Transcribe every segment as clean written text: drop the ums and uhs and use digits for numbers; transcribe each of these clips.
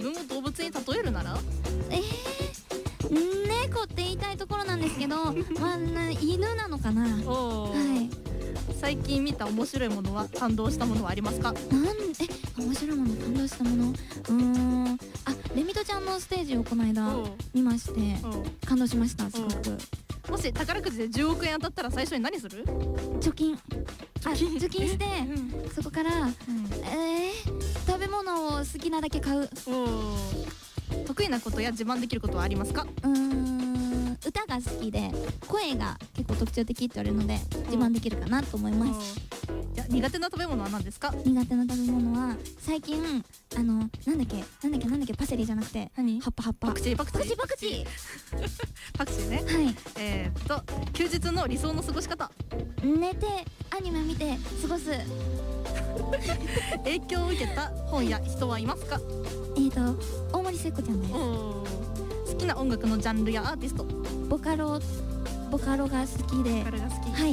分を動物に例えるなら猫って言いたいところなんですけどまあ、犬なのかな。はい。 最近見た面白いものは感動したものはありますか？ 面白いもの感動したもの、レミトちゃんのステージをこの間見まして感動しました。すごく。 もし宝くじで10億円当たったら最初に何する？ 貯金して、そこから、食べ物を好きなだけ買う。 得意なことや自慢できることはありますか？ 歌が好きで声が結構特徴的って言われるので自慢できるかなと思います。 じゃあ苦手な食べ物は何ですか？ 苦手な食べ物は最近なんだっけパセリじゃなくて葉っぱパクチーパクチーね。 はい。 休日の理想の過ごし方。 寝てアニメ見て過ごす。 影響を受けた本や人はいますか？ 大森聖子ちゃんです。 好きな音楽のジャンルやアーティスト。 ボカロが好きで。はい。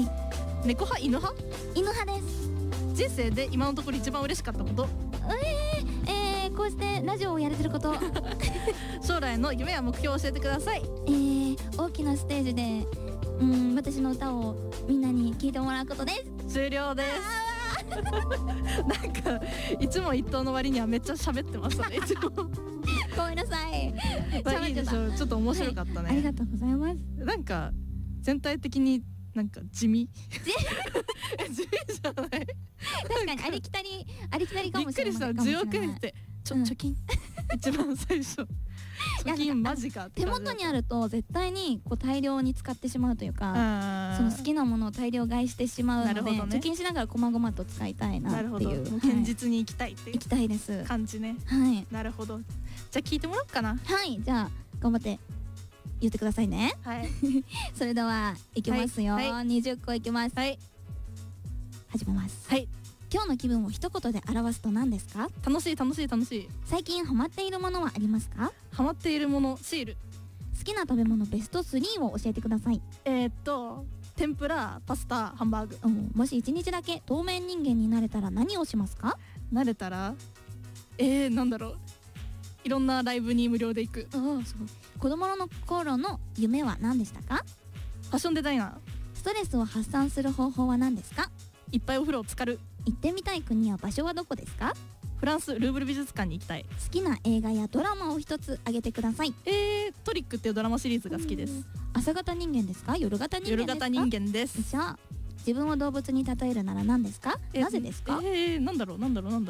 猫派犬派？ 犬派です。 人生で今のところ一番嬉しかったこと。 こうしてラジオをやれてること。 将来の夢や目標を教えてください。 大きなステージで私の歌をみんなに聴いてもらうことです。 終了です。なんか一問一答の割にはめっちゃ喋ってましたね。 ごめんなさい。 いいでしょ。ちょっと面白かったね。 ありがとうございます。 なんか全体的になんか地味地味じゃない。 確かにありきたりかもしれない。びっくりした。 10億円って貯金一番最初。貯金マジか。 手元にあると絶対にこう大量に使ってしまうというか、その好きなものを大量買いしてしまうので、貯金しながらこまごまと使いたいなっていう。 現実に行きたいっていう。 行きたいです感じね。 はい。 なるほど。じゃあ聞いてもらおうかな。 はい。じゃあ頑張って言ってくださいね。 はい。 それではいきますよ。20個いきます。 はい。 始めます。 はい。 今日の気分を一言で表すと何ですか？ 楽しい。 最近ハマっているものはありますか？ ハマっているもの、シール。 好きな食べ物ベスト3を教えてください。 天ぷら、パスタ、ハンバーグ。 もし1日だけ透明人間になれたら何をしますか？ なれたらなんだろう、いろんなライブに無料で行く。 すごい。子供の頃の夢は何でしたか？ ファッションデザイナー。 ストレスを発散する方法は何ですか？ いっぱいお風呂を浸かる。 行ってみたい国や場所はどこですか？ フランスルーブル美術館に行きたい。 好きな映画やドラマを一つ挙げてください。 トリックっていうドラマシリーズが好きです。 朝型人間ですか？夜型人間ですか？ 夜型人間です。 自分を動物に例えるなら何ですか？なぜですか？ なんだろう。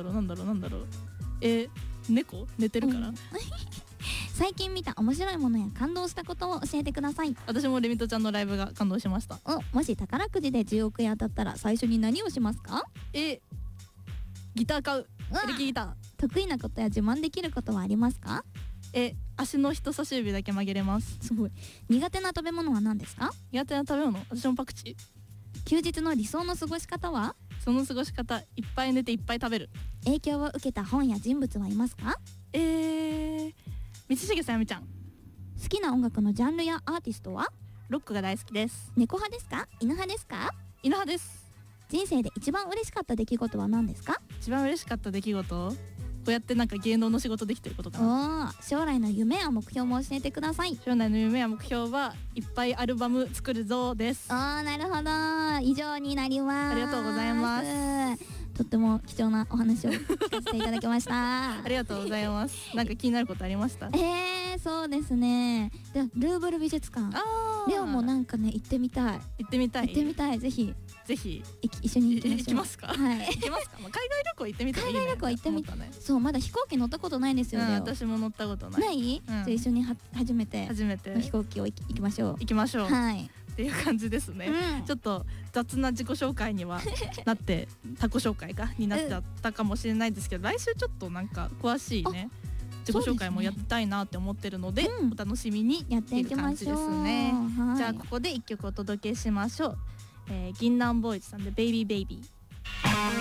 猫？寝てるから。 最近見た面白いものや感動したことを教えてください。 私もレミトちゃんのライブが感動しました。 もし宝くじで10億円当たったら最初に何をしますか？ ギター買う。エレキギター。 得意なことや自慢できることはありますか？ 足の人差し指だけ曲げれます。 すごい。苦手な食べ物は何ですか？ 苦手な食べ物、私もパクチー。 休日の理想の過ごし方は？ その過ごし方、いっぱい寝ていっぱい食べる。 影響を受けた本や人物はいますか？ 道重さやみちゃん。 好きな音楽のジャンルやアーティストは？ ロックが大好きです。 猫派ですか？犬派ですか？ 犬派です。 人生で一番嬉しかった出来事は何ですか？ 一番嬉しかった出来事、こうやってなんか芸能の仕事できてることかな。 将来の夢や目標も教えてください。 将来の夢や目標はいっぱいアルバム作るぞです。 なるほど。以上になります。 ありがとうございます。 とっても貴重なお話を聞かせていただきましたありがとうございます。なんか気になることありました？ そうですね。でルーブル美術館、レオもなんかね行ってみたい。ぜひ一緒に行きますか？はい。 行きますか？海外旅行行ってみたらいいね。 海外旅行行ってみたね。そう、まだ飛行機乗ったことないんですよ。 私も乗ったことない。 じゃあ一緒に初めて飛行機を行きましょう。はい。 っていう感じですね。ちょっと雑な自己紹介にはなって他己紹介になっちゃったかもしれないですけど、来週ちょっとなんか詳しいね自己紹介もやってたいなって思ってるので、お楽しみにやっていきましょう。 じゃあここで1曲お届けしましょう。銀杏ボーイズさんでベイビーベイビー。